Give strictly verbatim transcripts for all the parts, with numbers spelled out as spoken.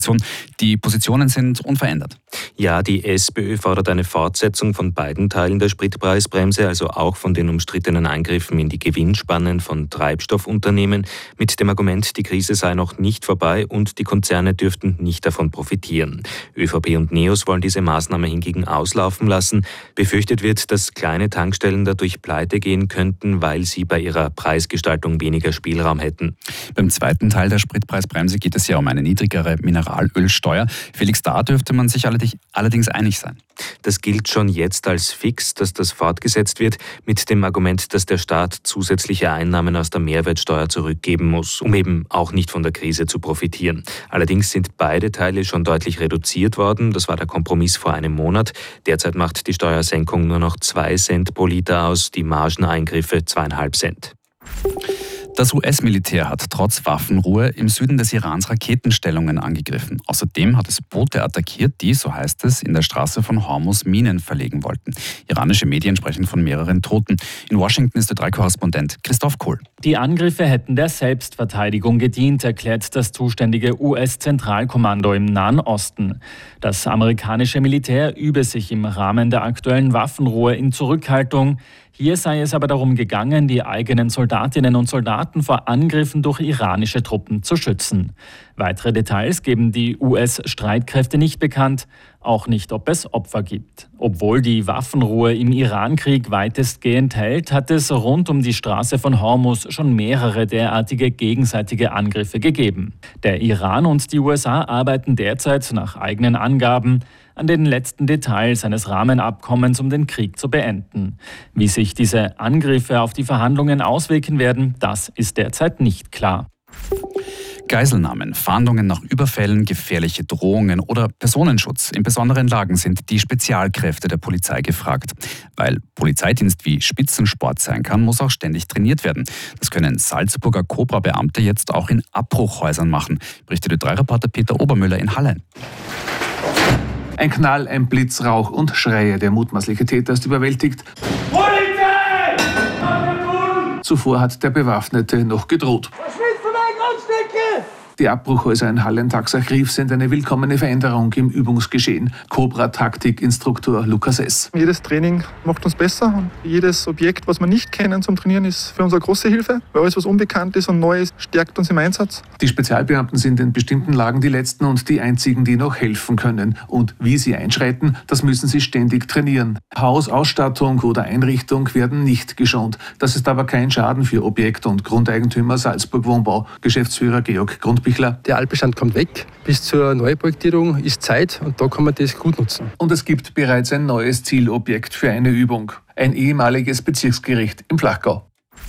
Die Positionen sind unverändert. Ja, die SPÖ fordert eine Fortsetzung von beiden Teilen der Spritpreisbremse, also auch von den umstrittenen Eingriffen in die Gewinnspannen von Treibstoffunternehmen, mit dem Argument, die Krise sei noch nicht vorbei und die Konzerne dürften nicht davon profitieren. ÖVP und NEOS wollen diese Maßnahme hingegen auslaufen lassen. Befürchtet wird, dass kleine Tankstellen dadurch pleite gehen könnten, weil sie bei ihrer Preisgestaltung weniger Spielraum hätten. Beim zweiten Teil der Spritpreisbremse geht es ja um eine niedrigere Mineralölsteuer. Felix, da dürfte man sich allerdings einig sein. Das gilt schon jetzt als fix, dass das fortgesetzt wird, mit dem Argument, dass der Staat zusätzliche Einnahmen aus der Mehrwertsteuer zurückgeben muss, um eben auch nicht von der Krise zu profitieren. Allerdings sind beide Teile schon deutlich reduziert worden. Das war der Kompromiss vor einem Monat. Derzeit macht die Steuersenkung nur noch zwei Cent pro Liter aus, die Margeneingriffe zweieinhalb Cent. Das U S-Militär hat trotz Waffenruhe im Süden des Irans Raketenstellungen angegriffen. Außerdem hat es Boote attackiert, die, so heißt es, in der Straße von Hormuz Minen verlegen wollten. Iranische Medien sprechen von mehreren Toten. In Washington ist der Ö drei Korrespondent Christoph Kohl. Die Angriffe hätten der Selbstverteidigung gedient, erklärt das zuständige U S-Zentralkommando im Nahen Osten. Das amerikanische Militär übe sich im Rahmen der aktuellen Waffenruhe in Zurückhaltung. Hier sei es aber darum gegangen, die eigenen Soldatinnen und Soldaten vor Angriffen durch iranische Truppen zu schützen. Weitere Details geben die U S-Streitkräfte nicht bekannt, auch nicht, ob es Opfer gibt. Obwohl die Waffenruhe im Irankrieg weitestgehend hält, hat es rund um die Straße von Hormuz schon mehrere derartige gegenseitige Angriffe gegeben. Der Iran und die U S A arbeiten derzeit nach eigenen Angaben an den letzten Details eines Rahmenabkommens, um den Krieg zu beenden. Wie sich diese Angriffe auf die Verhandlungen auswirken werden, das ist derzeit nicht klar. Geiselnahmen, Fahndungen nach Überfällen, gefährliche Drohungen oder Personenschutz in besonderen Lagen sind die Spezialkräfte der Polizei gefragt. Weil Polizeidienst wie Spitzensport sein kann, muss auch ständig trainiert werden. Das können Salzburger Cobra-Beamte jetzt auch in Abbruchhäusern machen, berichtet Ö drei Reporter Peter Obermüller in Halle. Ein Knall, ein Blitz, Rauch und Schreie. Der mutmaßliche Täter ist überwältigt. Polizei! Zuvor hat der Bewaffnete noch gedroht. Was willst du mein Grundstücke? Die Abbruchhäuser in Halle-Taxach-Rief sind eine willkommene Veränderung im Übungsgeschehen. Cobra-Taktik-Instruktor Lukas S. Jedes Training macht uns besser und jedes Objekt, was wir nicht kennen zum Trainieren, ist für uns eine große Hilfe. Weil alles, was unbekannt ist und neu ist, stärkt uns im Einsatz. Die Spezialbeamten sind in bestimmten Lagen die Letzten und die einzigen, die noch helfen können. Und wie sie einschreiten, das müssen sie ständig trainieren. Haus, Ausstattung oder Einrichtung werden nicht geschont. Das ist aber kein Schaden für Objekt- und Grundeigentümer Salzburg Wohnbau. Geschäftsführer Georg Grundbichler. Der Altbestand kommt weg. Bis zur Neuprojektierung ist Zeit und da kann man das gut nutzen. Und es gibt bereits ein neues Zielobjekt für eine Übung. Ein ehemaliges Bezirksgericht im Flachgau.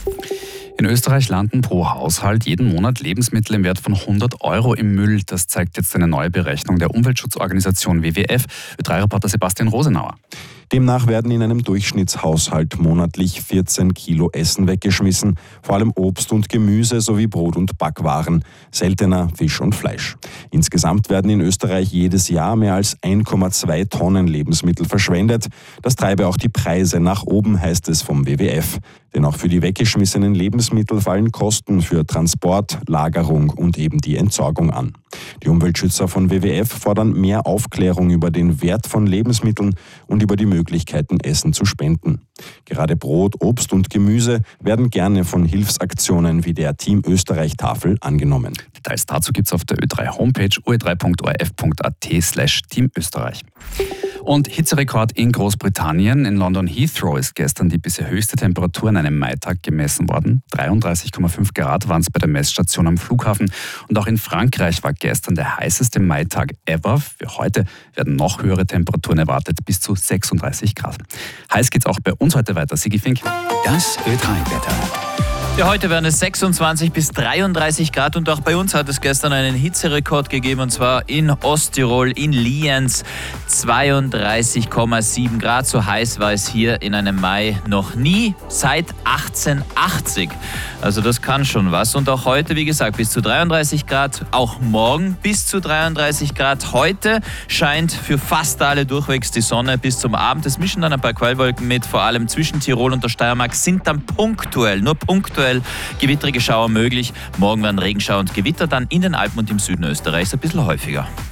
In Österreich landen pro Haushalt jeden Monat Lebensmittel im Wert von hundert Euro im Müll. Das zeigt jetzt eine neue Berechnung der Umweltschutzorganisation W W F. Ö drei Reporter Sebastian Rosenauer. Demnach werden in einem Durchschnittshaushalt monatlich vierzehn Kilo Essen weggeschmissen, vor allem Obst und Gemüse sowie Brot- und Backwaren, seltener Fisch und Fleisch. Insgesamt werden in Österreich jedes Jahr mehr als eins Komma zwei Tonnen Lebensmittel verschwendet. Das treibe auch die Preise nach oben, heißt es vom W W F. Denn auch für die weggeschmissenen Lebensmittel fallen Kosten für Transport, Lagerung und eben die Entsorgung an. Die Umweltschützer von W W F fordern mehr Aufklärung über den Wert von Lebensmitteln und über die Möglichkeiten, Essen zu spenden. Gerade Brot, Obst und Gemüse werden gerne von Hilfsaktionen wie der Team Österreich-Tafel angenommen. Details dazu gibt es auf der Ö drei Homepage o e drei punkt o r f punkt a t slash Team Österreich. Und Hitzerekord in Großbritannien. In London Heathrow ist gestern die bisher höchste Temperatur an einem Maitag gemessen worden. dreiunddreißig Komma fünf Grad waren es bei der Messstation am Flughafen. Und auch in Frankreich war gestern der heißeste Maitag ever. Für heute werden noch höhere Temperaturen erwartet, bis zu sechsunddreißig Grad. Heiß geht's auch bei uns heute weiter. Sigi Fink. Das Ö drei Wetter. Ja, heute werden es sechsundzwanzig bis dreiunddreißig Grad und auch bei uns hat es gestern einen Hitzerekord gegeben und zwar in Osttirol, in Lienz, zweiunddreißig Komma sieben Grad. So heiß war es hier in einem Mai noch nie seit achtzehnhundertachtzig. Also das kann schon was. Und auch heute, wie gesagt, bis zu dreiunddreißig Grad, auch morgen bis zu dreiunddreißig Grad. Heute scheint für fast alle durchwegs die Sonne bis zum Abend. Es mischen dann ein paar Quellwolken mit, vor allem zwischen Tirol und der Steiermark sind dann punktuell, nur punktuell aktuell gewittrige Schauer möglich. Morgen werden Regenschauer und Gewitter dann in den Alpen und im Süden Österreichs ein bisschen häufiger.